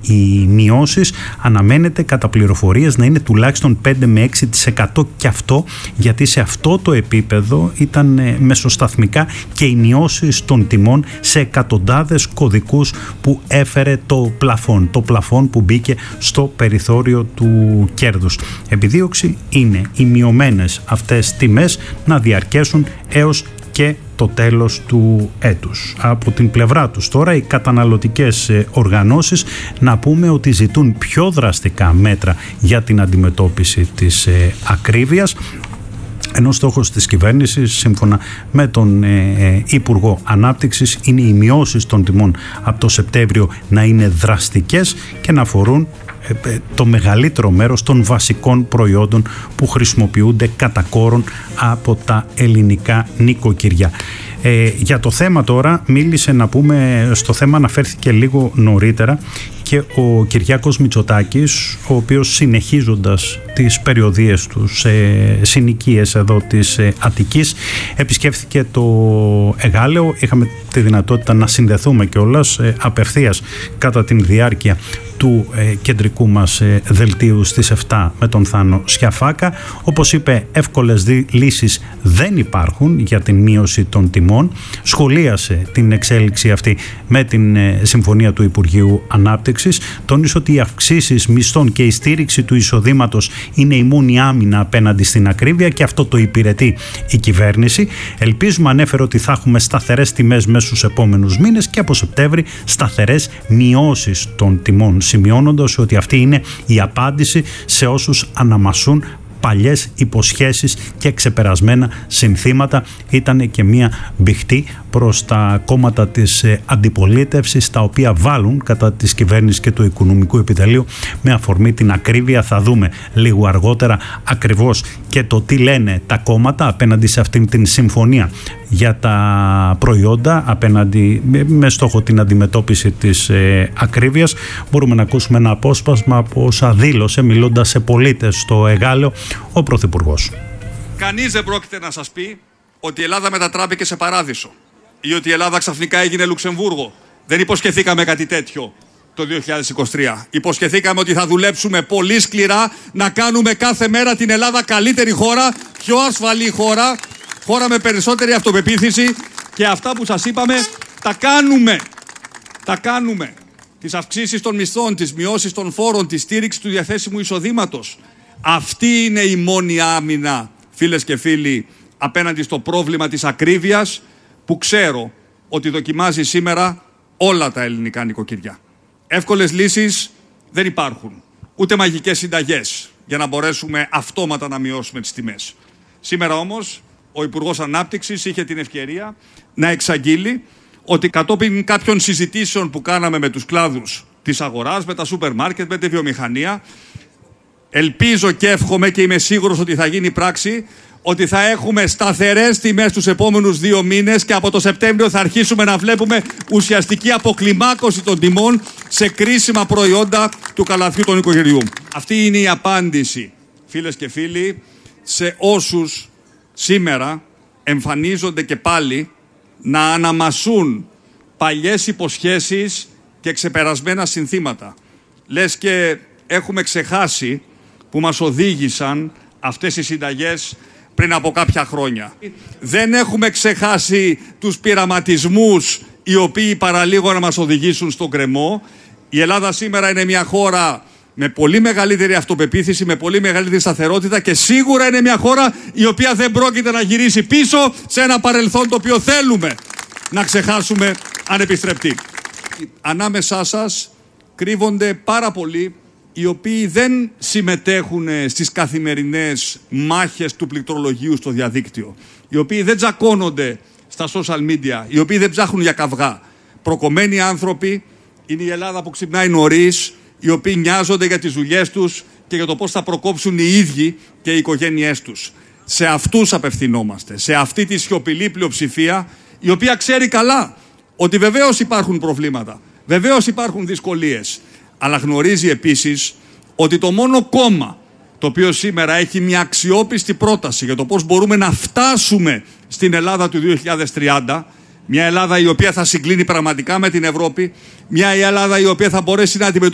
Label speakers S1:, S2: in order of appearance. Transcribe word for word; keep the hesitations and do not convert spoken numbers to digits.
S1: οι μειώσεις αναμένεται κατά πληροφορίες να είναι τουλάχιστον πέντε με έξι τοις εκατό, και αυτό γιατί σε αυτό το επίπεδο ήταν μεσοσταθμικά και οι μειώσεις των τιμών σε εκατοντάδες κωδικούς που έφερε το πλαφόν, το πλαφόν που μπήκε στο περιθώριο του κέρδους. Επιδίωξη είναι οι μειωμένες αυτές τιμές να διαρκέσουν έως και το τέλος του έτους. Από την πλευρά τους τώρα οι καταναλωτικές οργανώσεις να πούμε ότι ζητούν πιο δραστικά μέτρα για την αντιμετώπιση της ακρίβειας, ενώ στόχος της κυβέρνησης, σύμφωνα με τον ε, Υπουργό Ανάπτυξης, είναι οι μειώσεις των τιμών από το Σεπτέμβριο να είναι δραστικές και να αφορούν ε, το μεγαλύτερο μέρος των βασικών προϊόντων που χρησιμοποιούνται κατά κόρον από τα ελληνικά νοικοκυριά. Ε, για το θέμα τώρα μίλησε, να πούμε, στο θέμα αναφέρθηκε λίγο νωρίτερα και ο Κυριάκος Μητσοτάκης, ο οποίος συνεχίζοντας τις περιοδίες του σε συνοικίες εδώ της Αττικής επισκέφθηκε το Εγάλεο. Είχαμε τη δυνατότητα να συνδεθούμε κιόλας ε, απευθείας κατά την διάρκεια του ε, κεντρικού μας ε, δελτίου στις επτά με τον Θάνο Σιαφάκα. Όπως είπε, εύκολες δι- λύσεις δεν υπάρχουν για την μείωση των τιμών. Σχολίασε την εξέλιξη αυτή με την ε, συμφωνία του Υπουργείου Ανάπτυξης. Τόνισε ότι οι αυξήσεις μισθών και η στήριξη του εισοδήματος είναι η μόνη άμυνα απέναντι στην ακρίβεια και αυτό το υπηρετεί η κυβέρνηση. Ελπίζουμε, ανέφερε, ότι θα έχουμε σταθερές τιμές μέσα στους επόμενους μήνες και από Σεπτέμβρη σταθερές μειώσεις των τιμών, σημειώνοντας ότι αυτή είναι η απάντηση σε όσους αναμασούν παλιές υποσχέσεις και ξεπερασμένα συνθήματα. Ήταν και μια μπηχτή προς τα κόμματα της αντιπολίτευσης, τα οποία βάλουν κατά της κυβέρνησης και του οικονομικού επιτελείου με αφορμή την ακρίβεια. Θα δούμε λίγο αργότερα ακριβώς και το τι λένε τα κόμματα απέναντι σε αυτήν την συμφωνία για τα προϊόντα, απέναντι, με στόχο την αντιμετώπιση της ε, ακρίβειας. Μπορούμε να ακούσουμε ένα απόσπασμα από όσα δήλωσε μιλώντας σε πολίτες στο Εγάλεο ο Πρωθυπουργός.
S2: Κανείς δεν πρόκειται να σας πει ότι η Ελλάδα μετατράπηκε σε παράδεισο ή ότι η Ελλάδα ξαφνικά έγινε Λουξεμβούργο. Δεν υποσχεθήκαμε κάτι τέτοιο το δύο χιλιάδες είκοσι τρία. Υποσχεθήκαμε ότι θα δουλέψουμε πολύ σκληρά να κάνουμε κάθε μέρα την Ελλάδα καλύτερη χώρα, πιο ασφαλή χώρα, χώρα με περισσότερη αυτοπεποίθηση, και αυτά που σας είπαμε τα κάνουμε. Τα κάνουμε. Τις αυξήσεις των μισθών, τις μειώσεις των φόρων, τη στήριξη του διαθέσιμου εισοδήματος. Αυτή είναι η μόνη άμυνα, φίλες και φίλοι, απέναντι στο πρόβλημα της ακρίβειας που ξέρω ότι δοκιμάζει σήμερα όλα τα ελληνικά νοικοκυριά. Εύκολες λύσεις δεν υπάρχουν, ούτε μαγικές συνταγές για να μπορέσουμε αυτόματα να μειώσουμε τις τιμές. Σήμερα όμως ο Υπουργός Ανάπτυξης είχε την ευκαιρία να εξαγγείλει ότι κατόπιν κάποιων συζητήσεων που κάναμε με τους κλάδους της αγοράς, με τα σούπερ μάρκετ, με τη βιομηχανία, ελπίζω και εύχομαι και είμαι σίγουρος ότι θα γίνει πράξη, ότι θα έχουμε σταθερές τιμές τους επόμενους δύο μήνες και από το Σεπτέμβριο θα αρχίσουμε να βλέπουμε ουσιαστική αποκλιμάκωση των τιμών σε κρίσιμα προϊόντα του καλαθιού των νοικοκυριού. Αυτή είναι η απάντηση, φίλες και φίλοι, σε όσους σήμερα εμφανίζονται και πάλι να αναμασούν παλιές υποσχέσεις και ξεπερασμένα συνθήματα. Λες και έχουμε ξεχάσει που μας οδήγησαν αυτές οι συνταγές πριν από κάποια χρόνια. Δεν έχουμε ξεχάσει τους πειραματισμούς οι οποίοι παραλίγο να μας οδηγήσουν στον γκρεμό. Η Ελλάδα σήμερα είναι μια χώρα με πολύ μεγαλύτερη αυτοπεποίθηση, με πολύ μεγαλύτερη σταθερότητα και σίγουρα είναι μια χώρα η οποία δεν πρόκειται να γυρίσει πίσω σε ένα παρελθόν το οποίο θέλουμε να ξεχάσουμε ανεπιστρεπτή. Ανάμεσά σας κρύβονται πάρα πολλοί οι οποίοι δεν συμμετέχουν στις καθημερινές μάχες του πληκτρολογίου στο διαδίκτυο, οι οποίοι δεν τζακώνονται στα social media, οι οποίοι δεν ψάχνουν για καυγά. Προκομμένοι άνθρωποι είναι η Ελλάδα που ξυπνάει νωρίς, οι οποίοι νοιάζονται για τις δουλειές τους και για το πώς θα προκόψουν οι ίδιοι και οι οικογένειές τους. Σε αυτούς απευθυνόμαστε, σε αυτή τη σιωπηλή πλειοψηφία, η οποία ξέρει καλά ότι βεβαίως υπάρχουν προβλήματα, βεβαίως υπάρχουν δυσκολίες, αλλά γνωρίζει επίσης ότι το μόνο κόμμα το οποίο σήμερα έχει μια αξιόπιστη πρόταση για το πώς μπορούμε να φτάσουμε στην Ελλάδα του δύο χιλιάδες τριάντα, μια Ελλάδα η οποία θα συγκλίνει πραγματικά με την Ευρώπη, μια Ελλάδα η οποία θα μπορέσει να αντιμετωπίσει